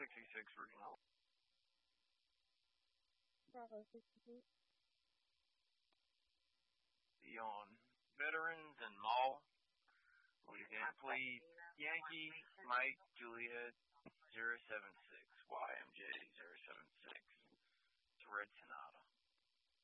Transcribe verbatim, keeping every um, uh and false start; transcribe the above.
sixty-six original. Bravo sixty-six. On veterans and mall. We can please Yankee Mike Juliet zero seven six Y M J zero seven six. It's a red Sonata.